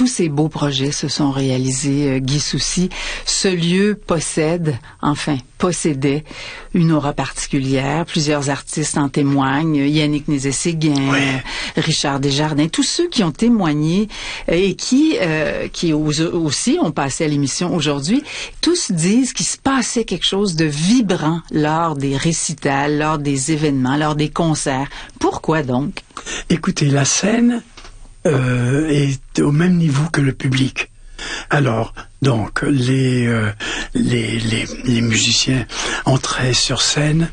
tous ces beaux projets se sont réalisés, Guy Soucy. Ce lieu possédait une aura particulière. Plusieurs artistes en témoignent. Yannick Nézet-Séguin, Richard Desjardins, tous ceux qui ont témoigné et qui aussi ont passé à l'émission aujourd'hui, tous disent qu'il se passait quelque chose de vibrant lors des récitals, lors des événements, lors des concerts. Pourquoi donc? Écoutez, la scène est au même niveau que le public. Alors, donc, les musiciens entraient sur scène,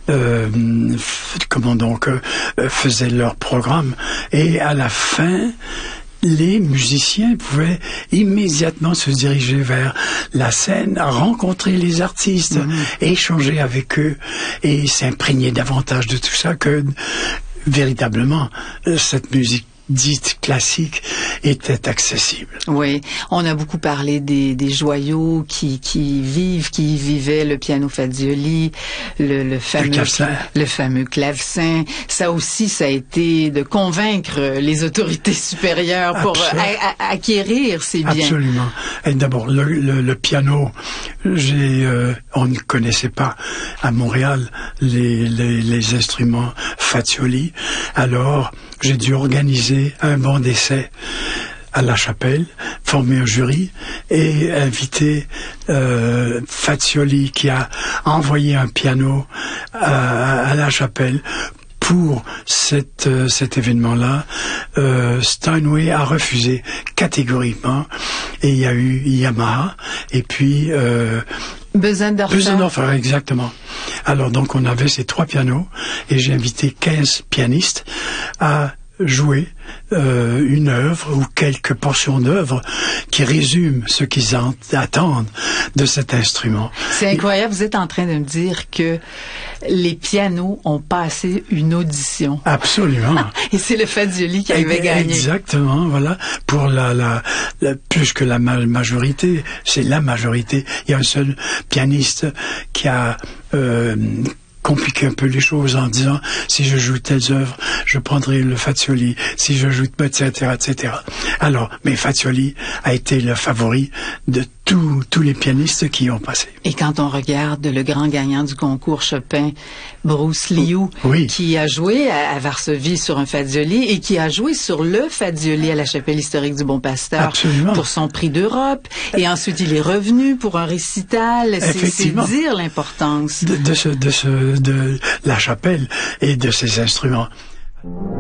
faisaient leur programme, et à la fin, les musiciens pouvaient immédiatement se diriger vers la scène, rencontrer les artistes, échanger avec eux, et s'imprégner davantage de tout ça que véritablement cette musique dite classique était accessible. Oui, on a beaucoup parlé des joyaux qui vivaient, le piano Fazioli, le fameux clavecin. Ça aussi, ça a été de convaincre les autorités supérieures pour acquérir ces biens. Absolument. Et d'abord, le piano, on ne connaissait pas à Montréal les instruments Fazioli. Alors, j'ai dû organiser un banc d'essai à La Chapelle, former un jury et inviter Fazioli qui a envoyé un piano à La Chapelle pour cet événement-là. Steinway a refusé catégoriquement et il y a eu Yamaha et puis Bösendorfer, exactement. Alors donc on avait ces 3 pianos et j'ai invité 15 pianistes à jouer une œuvre ou quelques portions d'œuvre qui résument ce qu'ils attendent de cet instrument. C'est incroyable, vous êtes en train de me dire que les pianos ont passé une audition. Absolument. Et c'est le Fazioli qui avait gagné. Exactement, voilà. Pour plus que la majorité, c'est la majorité. Il y a un seul pianiste qui a compliquer un peu les choses en disant si je joue telles œuvres, je prendrai le Fazioli, si je joue etc. Alors, mais Fazioli a été le favori de tous les pianistes qui y ont passé. Et quand on regarde le grand gagnant du concours Chopin, Bruce Liu, qui a joué à Varsovie sur un Fazioli et qui a joué sur le Fazioli à la Chapelle historique du Bon Pasteur pour son prix d'Europe. Et ensuite, il est revenu pour un récital. C'est dire l'importance de la Chapelle et de ses instruments.